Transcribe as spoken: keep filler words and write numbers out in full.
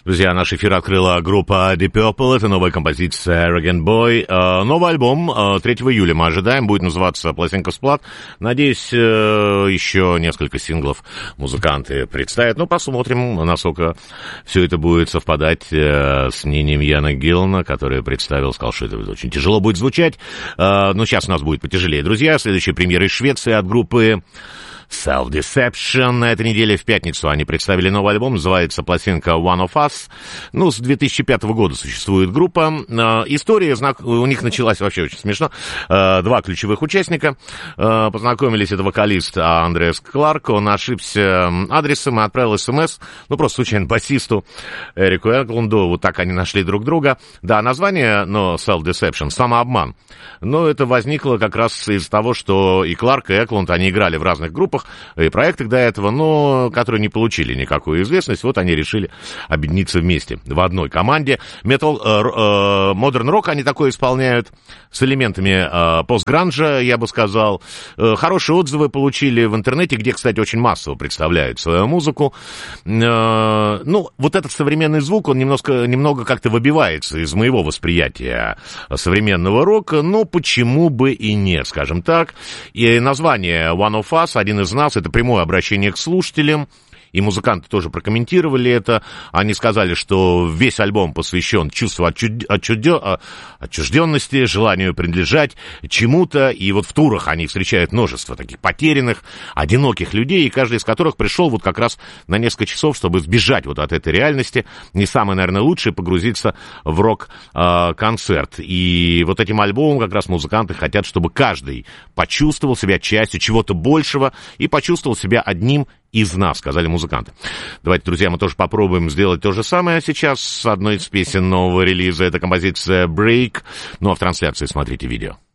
Друзья, наш эфир открыла группа Deep Purple. Это новая композиция Arrogant Boy. Э, новый альбом э, третьего июля мы ожидаем. Будет называться «Пластинка Сплат». Надеюсь, э, еще несколько синглов музыканты представят. Ну, посмотрим, насколько все это будет совпадать э, с мнением Яна Гиллана, который представил, сказал, что это очень тяжело будет звучать. Э, но сейчас у нас будет потяжелее. Друзья, следующая премьера из Швеции от группы Self-Deception. На этой неделе в пятницу они представили новый альбом, называется пластинка One of Us. Ну, с две тысячи пятого года существует группа. Э, история знак... у них началась вообще очень смешно. Э, два ключевых участника э, познакомились. Это вокалист Андреас Кларк. Он ошибся адресом и отправил смс, ну, просто случайно басисту Эрику Эклунду. Вот так они нашли друг друга. Да, название, но Self-Deception, самообман. Но это возникло как раз из того, что и Кларк, и Эклунд, они играли в разных группах и проектах до этого, но которые не получили никакую известность. Вот они решили объединиться вместе в одной команде. Metal, э, э, Modern Rock они такое исполняют с элементами э, постгранжа, я бы сказал. Э, хорошие отзывы получили в интернете, где, кстати, очень массово представляют свою музыку. Э, ну, вот этот современный звук, он немножко, немного как-то выбивается из моего восприятия современного рока, но почему бы и нет, скажем так. И название One of Us, один из нас, это прямое обращение к слушателям. И музыканты тоже прокомментировали это. Они сказали, что весь альбом посвящен чувству отчуд... отчудё... отчужденности, желанию принадлежать чему-то. И вот в турах они встречают множество таких потерянных, одиноких людей, и каждый из которых пришел вот как раз на несколько часов, чтобы сбежать вот от этой реальности. Не самое, наверное, лучшее погрузиться в рок-концерт. И вот этим альбомом как раз музыканты хотят, чтобы каждый почувствовал себя частью чего-то большего и почувствовал себя одним из нас, сказали музыканты. Давайте, друзья, мы тоже попробуем сделать то же самое сейчас с одной из песен нового релиза. Это композиция «Break». Ну, а в трансляции смотрите видео.